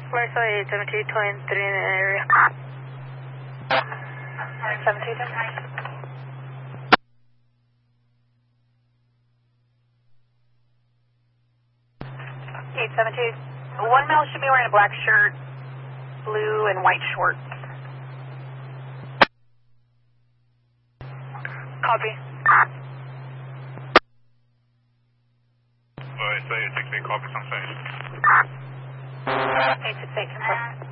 Marcel 87223 in the area. 722. 872. One male should be wearing a black shirt, blue and white shorts. Copy. Say 868, copy, some say. 868, confirm.